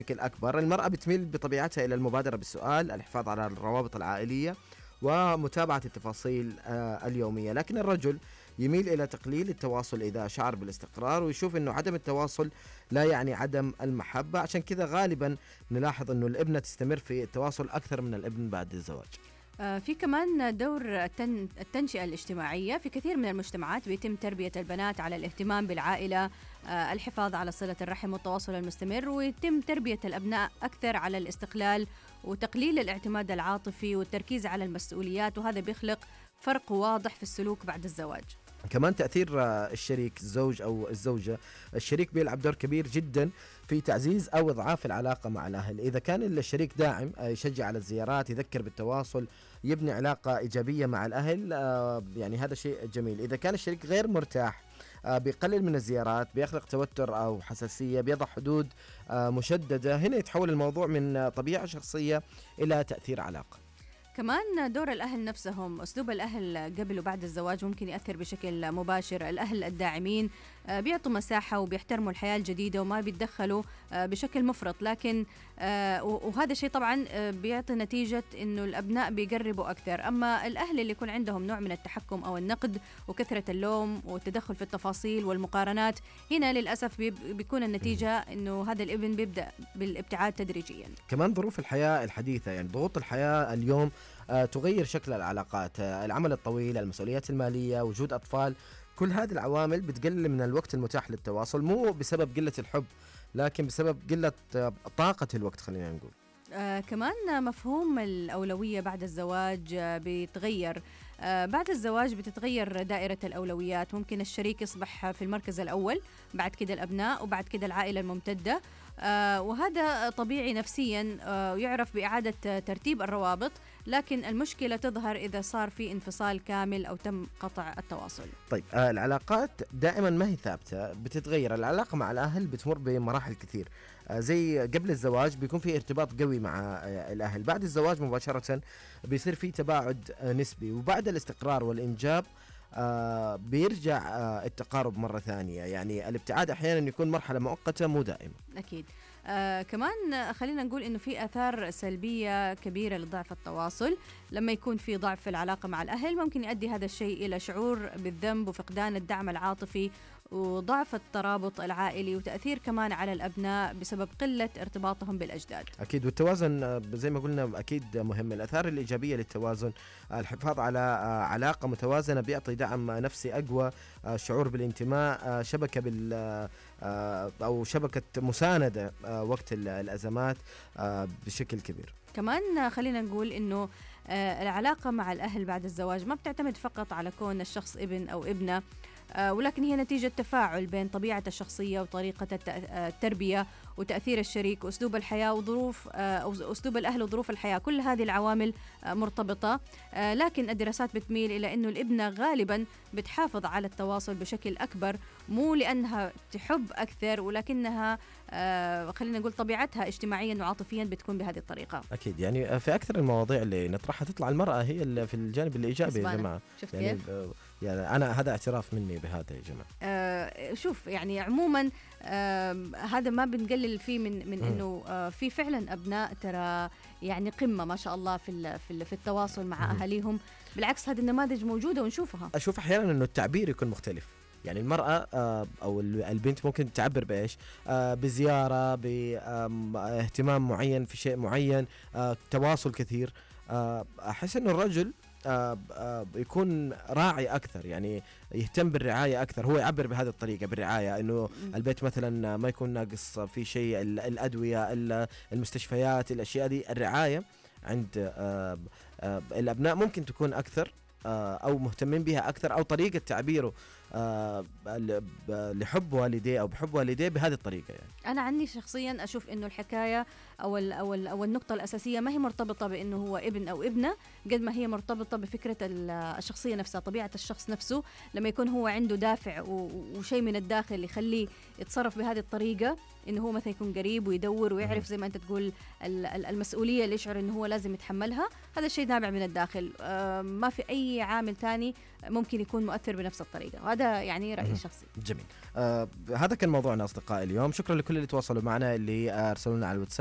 بشكل أكبر. المرأة بتميل بطبيعتها إلى المبادرة بالسؤال، الحفاظ على الروابط العائلية ومتابعة التفاصيل اليومية، لكن الرجل يميل إلى تقليل التواصل إذا شعر بالاستقرار، ويشوف أنه عدم التواصل لا يعني عدم المحبة. عشان كذا غالبا نلاحظ أنه الابنة تستمر في التواصل أكثر من الابن بعد الزواج. في كمان دور التنشئة الاجتماعية. في كثير من المجتمعات بيتم تربية البنات على الاهتمام بالعائلة، الحفاظ على صلة الرحم والتواصل المستمر، ويتم تربية الأبناء أكثر على الاستقلال وتقليل الاعتماد العاطفي والتركيز على المسؤوليات، وهذا بيخلق فرق واضح في السلوك بعد الزواج. كمان تأثير الشريك، الزوج أو الزوجة، الشريك بيلعب دور كبير جدا في تعزيز أو إضعاف العلاقة مع الأهل. إذا كان الشريك داعم، يشجع على الزيارات، يذكر بالتواصل، يبني علاقة إيجابية مع الأهل، يعني هذا شيء جميل. إذا كان الشريك غير مرتاح، بيقلل من الزيارات، بيخلق توتر أو حساسية، بيضع حدود مشددة، هنا يتحول الموضوع من طبيعة شخصية إلى تأثير علاقة. كمان دور الأهل نفسهم، أسلوب الأهل قبل وبعد الزواج ممكن يأثر بشكل مباشر. الأهل الداعمين بيعطوا مساحة وبيحترموا الحياة الجديدة وما بيتدخلوا بشكل مفرط، لكن وهذا الشيء طبعا بيعطي نتيجة إنه الأبناء بيقربوا أكثر. أما الأهل اللي يكون عندهم نوع من التحكم أو النقد وكثرة اللوم والتدخل في التفاصيل والمقارنات، هنا للأسف بيكون النتيجة إنه هذا الابن بيبدأ بالابتعاد تدريجيا. كمان ظروف الحياة الحديثة، يعني ضغوط الحياة اليوم تغير شكل العلاقات، العمل الطويل، المسؤوليات المالية، وجود أطفال، كل هذه العوامل بتقلل من الوقت المتاح للتواصل، مو بسبب قلة الحب لكن بسبب قلة طاقة الوقت، خلينا نقول. كمان مفهوم الأولوية بعد الزواج بيتغير. بعد الزواج بتتغير دائرة الأولويات، ممكن الشريك يصبح في المركز الأول، بعد كده الأبناء، وبعد كده العائلة الممتدة، وهذا طبيعي نفسيا، ويعرف بإعادة ترتيب الروابط، لكن المشكلة تظهر إذا صار في انفصال كامل أو تم قطع التواصل. طيب العلاقات دائما ما هي ثابتة، بتتغير. العلاقة مع الأهل بتمر بمراحل كثير، زي قبل الزواج بيكون في ارتباط قوي مع الأهل، بعد الزواج مباشرة بيصير في تباعد نسبي، وبعد الاستقرار والإنجاب بيرجع التقارب مرة ثانية. يعني الابتعاد أحيانا يكون مرحلة مؤقتة مو دائمة. أكيد. كمان خلينا نقول إنه في آثار سلبية كبيرة لضعف التواصل. لما يكون في ضعف في العلاقة مع الأهل ممكن يؤدي هذا الشيء إلى شعور بالذنب وفقدان الدعم العاطفي وضعف الترابط العائلي، وتأثير كمان على الأبناء بسبب قلة ارتباطهم بالأجداد. أكيد. والتوازن زي ما قلنا أكيد مهم. الآثار الإيجابية للتوازن، الحفاظ على علاقة متوازنة بيعطي دعم نفسي أقوى، شعور بالانتماء، شبكة أو شبكة مساندة وقت الأزمات بشكل كبير. كمان خلينا نقول إنه العلاقة مع الأهل بعد الزواج ما بتعتمد فقط على كون الشخص ابن أو ابنة، ولكن هي نتيجة تفاعل بين طبيعة الشخصية وطريقة التربية وتأثير الشريك وأسلوب الحياة وظروف أو أسلوب الأهل وظروف الحياة. كل هذه العوامل مرتبطة، لكن الدراسات بتميل إلى أنه الابنة غالبا بتحافظ على التواصل بشكل أكبر، مو لأنها تحب أكثر، ولكنها خلينا نقول طبيعتها اجتماعيا وعاطفيا بتكون بهذه الطريقة. أكيد. يعني في أكثر المواضيع اللي نطرحها تطلع المرأة هي اللي في الجانب الإيجابي يا جماعة. شفت يعني كيف؟ يعني أنا هذا اعتراف مني بهذا يا جماعة. شوف يعني عموما هذا ما بنقلل فيه من إنه في فعلا أبناء ترى يعني قمة ما شاء الله في التواصل مع أهاليهم. بالعكس هذه النماذج موجودة ونشوفها. أشوف أحيانا إنه التعبير يكون مختلف. يعني المرأة أو البنت ممكن تعبر بإيش؟ بزيارة، باهتمام معين في شيء معين، تواصل كثير. أحس إنه الرجل يكون راعي أكثر، يعني يهتم بالرعاية أكثر، هو يعبر بهذه الطريقة بالرعاية، إنه البيت مثلا ما يكون ناقص في شيء، الأدوية، المستشفيات، الأشياء دي. الرعاية عند الأبناء ممكن تكون أكثر، أو مهتمين بها أكثر، أو طريقة تعبيره لحب والديه أو بحب والديه بهذه الطريقة. يعني أنا عني شخصيا أشوف إنه الحكاية أو النقطة الأساسية ما هي مرتبطة بإنه هو ابن أو ابنة، قد ما هي مرتبطة بفكرة الشخصية نفسها، طبيعة الشخص نفسه. لما يكون هو عنده دافع وشيء من الداخل يخليه يتصرف بهذه الطريقة، إنه هو مثلا يكون قريب ويدور ويعرف زي ما أنت تقول المسؤولية اللي يشعر إنه هو لازم يتحملها، هذا الشيء نابع من الداخل، ما في أي عامل تاني ممكن يكون مؤثر بنفس الطريقة. وهذا هذا يعني رأيي الشخصي. جميل. هذا كان موضوعنا أصدقائي اليوم. شكرا لكل اللي تواصلوا معنا، اللي أرسلوا لنا على الواتساب.